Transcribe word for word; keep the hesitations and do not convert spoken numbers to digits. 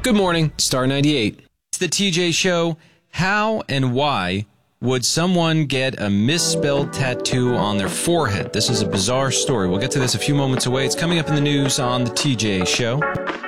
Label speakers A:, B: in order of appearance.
A: Good morning, Star ninety-eight. It's the T J Show. How and why would someone get a misspelled tattoo on their forehead? This is a bizarre story. We'll get to this a few moments away. It's coming up in the news on the T J Show.